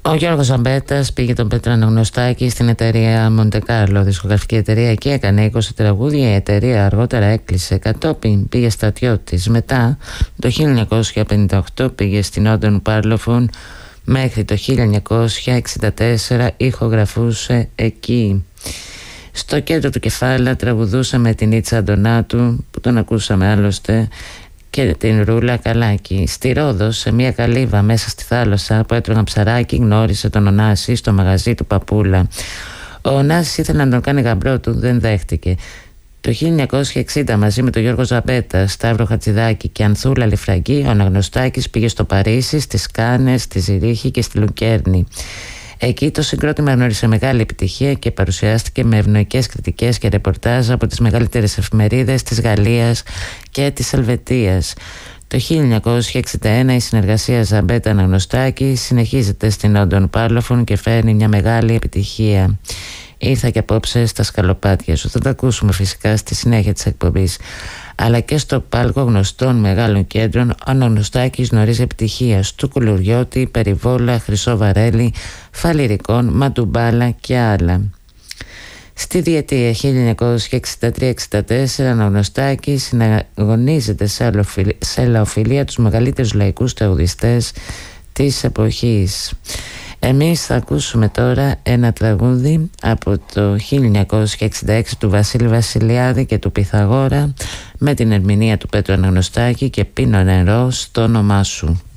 Ο Γιώργος Ζαμπέτας πήγε τον Πέτρο Αναγνωστάκη στην εταιρεία Μοντεκάρλο, δισκογραφική εταιρεία, και έκανε 20 τραγούδια. Η εταιρεία αργότερα έκλεισε. Κατόπιν πήγε στρατιώτης. Μετά το 1958 πήγε στην Όντων Πάρλοφον. Μέχρι το 1964 ηχογραφούσε εκεί. Στο κέντρο του Κεφάλα τραγουδούσα με την Ίτσα Αντωνάτου, που τον ακούσαμε άλλωστε, και την Ρούλα Καλάκη. Στη Ρόδο, σε μια καλύβα μέσα στη θάλασσα που έτρωγαν ψαράκι, γνώρισε τον Ωνάση στο μαγαζί του Παπούλα. Ο Ωνάσης ήθελε να τον κάνει γαμπρό του, δεν δέχτηκε. Το 1960 μαζί με τον Γιώργο Ζαμπέτα, Σταύρο Χατζηδάκη και Ανθούλα Λιφραγκή, ο Αναγνωστάκης πήγε στο Παρίσι, στις Κάνες, στη Ζηρίχη και στη Λουκέρνη. Εκεί το συγκρότημα γνώρισε μεγάλη επιτυχία και παρουσιάστηκε με ευνοϊκές κριτικές και ρεπορτάζ από τις μεγαλύτερες εφημερίδες της Γαλλίας και της Ελβετίας. Το 1961 η συνεργασία Ζαμπέτα Αναγνωστάκη συνεχίζεται στην Όντων Πάρλοφον και φέρνει μια μεγάλη επιτυχία. Ήρθα και απόψε στα σκαλοπάτια σου. Θα τα ακούσουμε φυσικά στη συνέχεια της εκπομπής. Αλλά και στο πάλκο γνωστών μεγάλων κέντρων ο Αναγνωστάκης γνωρίζει επιτυχία. Στου Κουλουριώτη, Περιβόλα, Χρυσό Βαρέλι, Φαλιρικών, Μαντουμπάλα και άλλα. Στη διετία 1963-64 Αναγνωστάκης συναγωνίζεται σε ελαοφιλία τους μεγαλύτερους λαϊκούς τραγουδιστές της εποχής. Εμείς θα ακούσουμε τώρα ένα τραγούδι από το 1966 του Βασίλη Βασιλιάδη και του Πυθαγόρα, με την ερμηνεία του Πέτρου Αναγνωστάκη, και «Πίνω νερό στο όνομά σου».